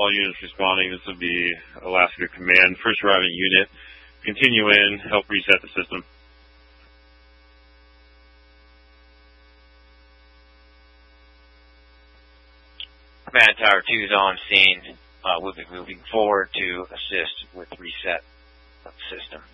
All units responding. This will be Alaska Command. First arriving unit. Continue in. Help reset the system. Command Tower 2 is on scene. We'll be moving forward to assist with reset of the system.